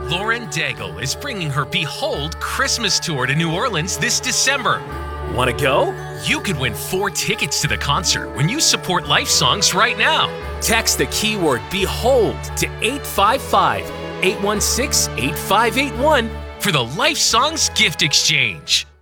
Lauren Daigle is bringing her Behold Christmas tour to New Orleans this December. Want to go? You could win 4 tickets to the concert when you support Life Songs right now. Text the keyword BEHOLD to 855-816-8581 for the Life Songs gift exchange.